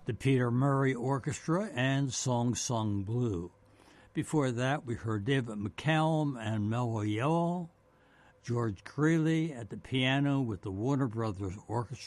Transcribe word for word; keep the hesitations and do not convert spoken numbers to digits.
the Peter Murray Orchestra and Song Sung Blue. Before that, we heard David McCallum and Mellow Yellow, George Greeley at the piano with the Warner Brothers Orchestra,